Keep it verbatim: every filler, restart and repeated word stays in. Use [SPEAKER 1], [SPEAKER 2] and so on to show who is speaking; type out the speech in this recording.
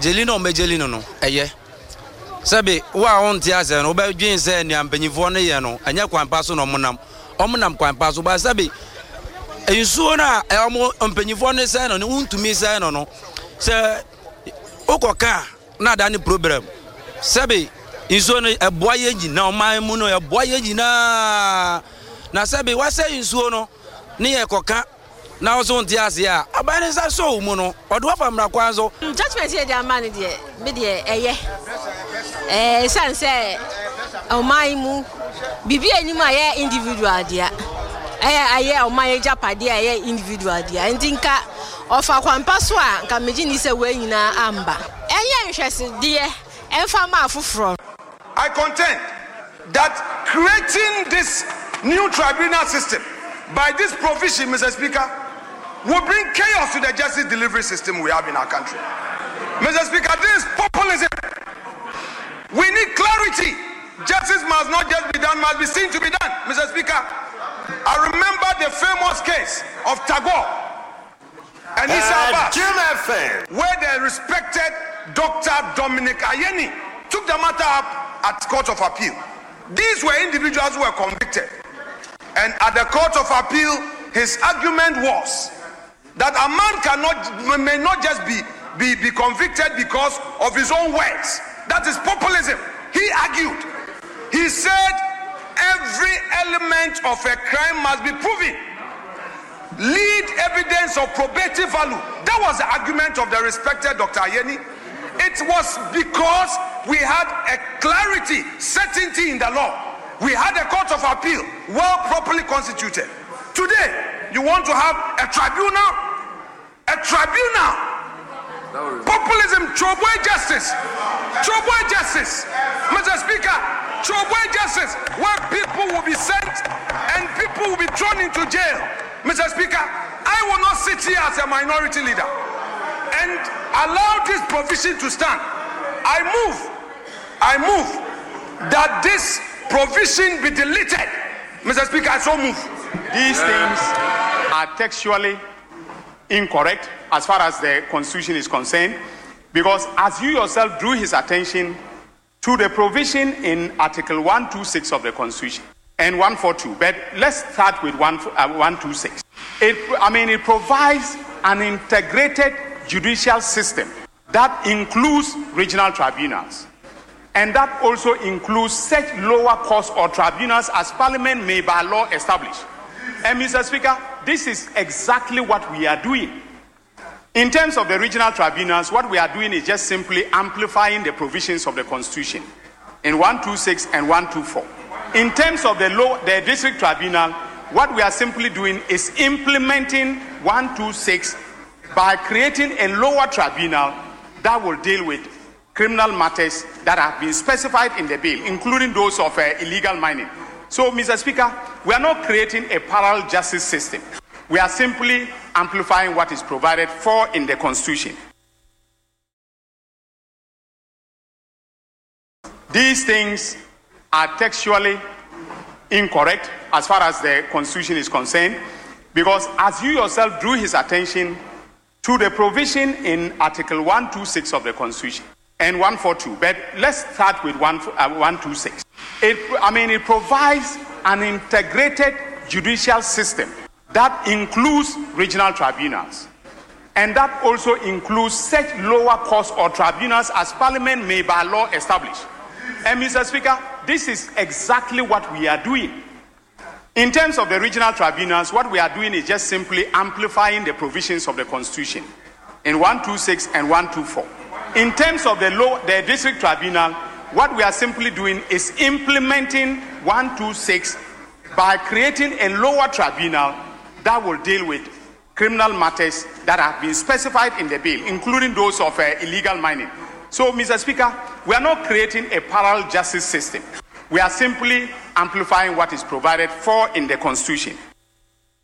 [SPEAKER 1] Jelino me Jelino no eye Sabi wa on tiase no be dwen se ne ampanyifo no ye no anya kwampa so no monam omonam kwampa so ba sabi ensuo na omo ampanyifo no se no ne untumi se no no se okoka na da ne problem sabi ensuo no eboa ye nyina o man mu no eboa ye nyina na sabi wa se ensuo no ne ye koka na ozo ntiase a abane sa so mu no odo afa mra kwanzo
[SPEAKER 2] judgment here dey man dey me dey eye eh sanse o man mu bibi enimu aye individual dia eh aye o man japade aye individual dia ndinka ofa kwampa so a nka meji ni se we nyina amba eye nhwese de emfa ma afoforo.
[SPEAKER 3] I contend that creating this new tribunal system by this provision, Mister Speaker, will bring chaos to the justice delivery system we have in our country. Mister Speaker, this is populism. We need clarity. Justice must not just be done, must be seen to be done. Mister Speaker, I remember the famous case of Tagore and Issa Abbas, where the respected Doctor Dominic Ayeni took the matter up at Court of Appeal. These were individuals who were convicted. And at the Court of Appeal, his argument was that a man cannot, may not just be, be, be convicted because of his own words. That is populism. He argued. He said every element of a crime must be proven. Lead evidence of probative value. That was the argument of the respected Doctor Ayeni. It was because we had a clarity, certainty in the law. We had a Court of Appeal well properly constituted. Today, you want to have a tribunal? A tribunal. Populism, Choboy justice. Choboy justice. Mister Speaker, Choboy justice, where people will be sent and people will be thrown into jail. Mister Speaker, I will not sit here as a minority leader and allow this provision to stand. I move, I move that this provision be deleted. Mister Speaker, I so move.
[SPEAKER 4] These things are textually incorrect as far as the Constitution is concerned, because as you yourself drew his attention to the provision in Article one twenty-six of the Constitution and one forty-two, but let's start with one twenty-six. It, I mean, it provides an integrated judicial system that includes regional tribunals, and that also includes such lower courts or tribunals as Parliament may by law establish. And Mister Speaker, this is exactly what we are doing. In terms of the regional tribunals, what we are doing is just simply amplifying the provisions of the Constitution in one twenty-six and one twenty-four. In terms of the law, the district tribunal, what we are simply doing is implementing one twenty-six by creating a lower tribunal that will deal with criminal matters that have been specified in the bill, including those of uh, illegal mining. So, Mister Speaker, we are not creating a parallel justice system. We are simply amplifying what is provided for in the Constitution. These things are textually incorrect as far as the Constitution is concerned, because as you yourself drew his attention to the provision in Article one twenty-six of the Constitution and one forty-two, but let's start with one twenty-six. It, I mean, it provides an integrated judicial system that includes regional tribunals, and that also includes such lower courts or tribunals as Parliament may by law establish. And Mister Speaker, this is exactly what we are doing. In terms of the regional tribunals, what we are doing is just simply amplifying the provisions of the Constitution in one twenty-six and one twenty-four. In terms of the law, the district tribunal, what we are simply doing is implementing one twenty-six by creating a lower tribunal that will deal with criminal matters that have been specified in the bill, including those of uh, illegal mining. So, Mister Speaker, we are not creating a parallel justice system. We are simply amplifying what is provided for in the Constitution.